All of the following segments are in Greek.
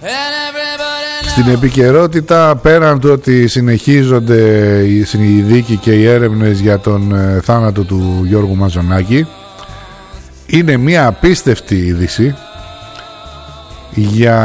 Στην επικαιρότητα, πέραν του ότι συνεχίζονται οι δίκοι και οι έρευνες για τον θάνατο του Γιώργου Μαζονάκη, είναι μια απίστευτη είδηση για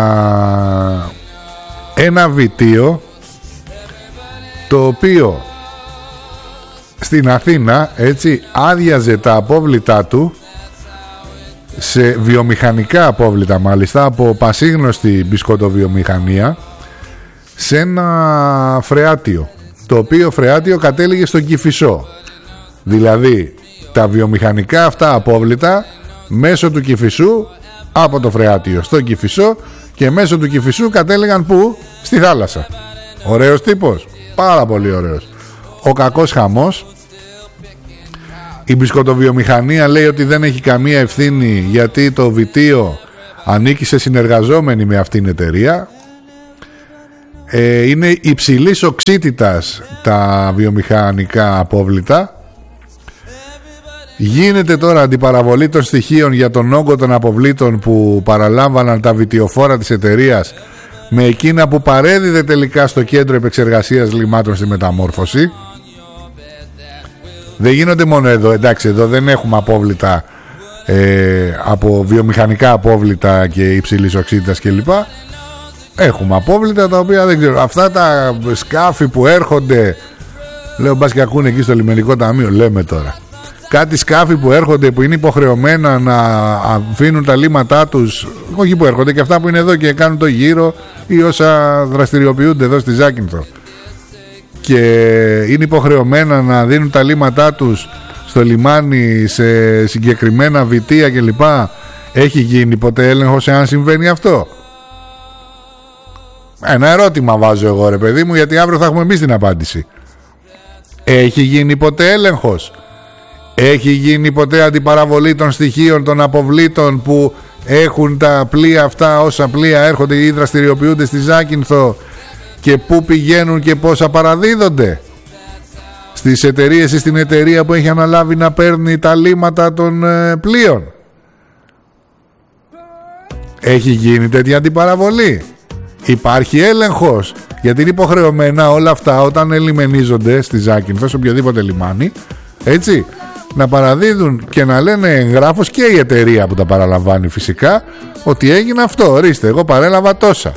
ένα βιτίο το οποίο στην Αθήνα, έτσι, άδειαζε τα απόβλητά του, σε βιομηχανικά απόβλητα μάλιστα, από πασίγνωστη μπισκοτοβιομηχανία, σε ένα φρεάτιο, το οποίο φρεάτιο κατέληγε στον Κηφισό. Δηλαδή τα βιομηχανικά αυτά απόβλητα μέσω του Κηφισού, από το φρεάτιο στον Κηφισό, και μέσω του Κηφισού κατέληγαν πού? Στη θάλασσα. Ωραίος τύπος, πάρα πολύ ωραίος. Ο κακός χαμός. Η μπισκοτοβιομηχανία λέει ότι δεν έχει καμία ευθύνη, γιατί το βιτίο ανήκει σε συνεργαζόμενη με αυτήν την εταιρεία. Είναι υψηλής οξύτητας τα βιομηχανικά απόβλητα. Γίνεται τώρα αντιπαραβολή των στοιχείων για τον όγκο των αποβλήτων που παραλάμβαναν τα βιτιοφόρα της εταιρείας με εκείνα που παρέδιδε τελικά στο κέντρο επεξεργασίας λιμάτων στη Μεταμόρφωση. Δεν γίνονται μόνο εδώ, εντάξει, εδώ δεν έχουμε απόβλητα από βιομηχανικά απόβλητα και υψηλής οξύτητας κλπ. Έχουμε απόβλητα τα οποία δεν ξέρω. Αυτά τα σκάφη που έρχονται, λέω μπας και ακούνε εκεί στο λιμενικό ταμείο, λέμε τώρα, κάτι σκάφη που έρχονται που είναι υποχρεωμένα να αφήνουν τα λίματά τους, όχι που έρχονται, και αυτά που είναι εδώ και κάνουν το γύρο ή όσα δραστηριοποιούνται εδώ στη Ζάκυνθο και είναι υποχρεωμένα να δίνουν τα λίματά τους στο λιμάνι σε συγκεκριμένα βιτία κλπ. Έχει γίνει ποτέ έλεγχος εάν συμβαίνει αυτό? Ένα ερώτημα βάζω εγώ, ρε παιδί μου, γιατί αύριο θα έχουμε εμείς την απάντηση. Έχει γίνει ποτέ έλεγχος? Έχει γίνει ποτέ αντιπαραβολή των στοιχείων των αποβλήτων που έχουν τα πλοία αυτά, όσα πλοία έρχονται ή δραστηριοποιούνται στη Ζάκυνθο, και πού πηγαίνουν και πόσα παραδίδονται στις εταιρείες ή στην εταιρεία που έχει αναλάβει να παίρνει τα λίματα των πλοίων? Έχει γίνει τέτοια αντιπαραβολή? Υπάρχει έλεγχος? Γιατί είναι υποχρεωμένα όλα αυτά όταν λιμενίζονται στη Ζάκυνθο, σε οποιοδήποτε λιμάνι, έτσι, να παραδίδουν και να λένε εγγράφος, και η εταιρεία που τα παραλαμβάνει φυσικά, ότι έγινε αυτό, ορίστε, εγώ παρέλαβα τόσα,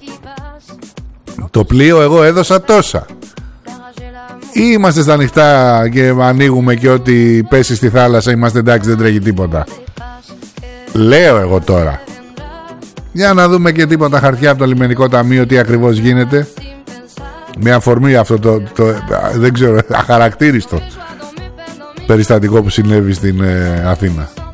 το πλοίο εγώ έδωσα τόσα. Ή είμαστε στα ανοιχτά και ανοίγουμε και ό,τι πέσει στη θάλασσα είμαστε εντάξει, δεν τρέχει τίποτα? Λέω εγώ τώρα. Για να δούμε και τίποτα χαρτιά από το λιμενικό ταμείο, τι ακριβώς γίνεται, με αφορμή αυτό το δεν ξέρω, αχαρακτήριστο περιστατικό που συνέβη στην Αθήνα.